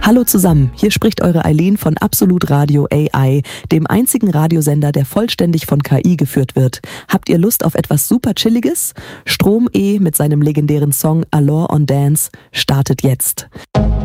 Hallo zusammen, hier spricht eure Eileen von Absolut Radio AI, dem einzigen Radiosender, der vollständig von KI geführt wird. Habt ihr Lust auf etwas super Chilliges? Strom E mit seinem legendären Song Allure on Dance startet jetzt.